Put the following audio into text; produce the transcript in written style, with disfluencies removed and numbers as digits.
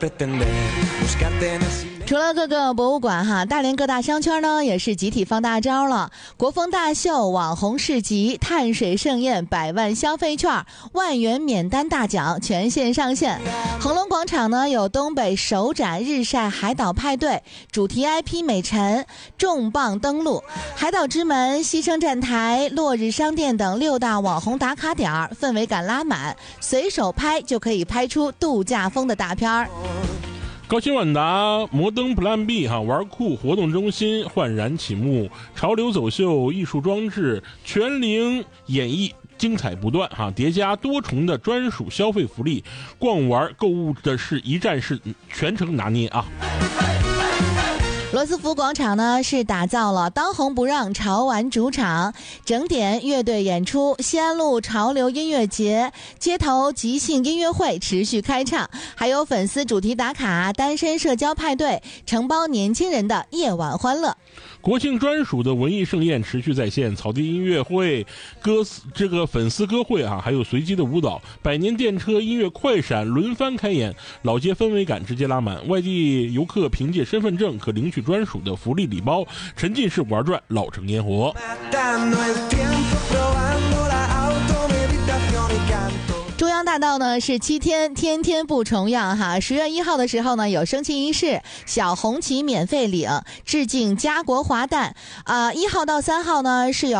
除了各个博物馆大连各大商圈呢也是集体放大招了，国风大秀、网红市集、碳水盛宴、100万消费券、万元免单大奖全线上线。恒隆广场呢有东北首展日晒海岛派对，主题 IP 美晨重磅登陆，海岛之门、西升站台、落日商店等6大网红打卡点，氛围感拉满，随手拍就可以拍出度假风的大片儿。 高新万达、摩登 Plan B 玩酷活动中心焕然启幕，潮流走秀、艺术装置、全龄演绎精彩不断叠加多重的专属消费福利，逛玩购物的是一站式全程拿捏啊。 罗斯福广场呢是打造了当红不让潮玩主场，整点乐队演出，西安路潮流音乐节、街头即兴音乐会持续开唱，还有粉丝主题打卡、单身社交派对，承包年轻人的夜晚欢乐。 国庆专属的文艺盛宴持续在线，草地音乐会、粉丝歌会还有随机的舞蹈，百年电车音乐快闪轮番开演，老街氛围感直接拉满。外地游客凭借身份证可领取专属的福利礼包，沉浸式玩转老城烟火。 中央大道呢是7天，天天不重样10月1号的时候呢有升旗仪式，小红旗免费领，致敬家国华诞。1号到3号呢是有